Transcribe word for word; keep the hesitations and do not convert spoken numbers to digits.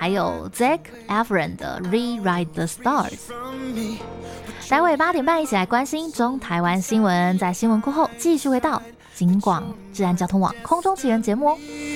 还有 Zac Efron 的 Rewrite the Stars。待会八点半一起来关心中台湾新闻，在新闻过后继续回到警广治安交通网空中奇缘节目哦。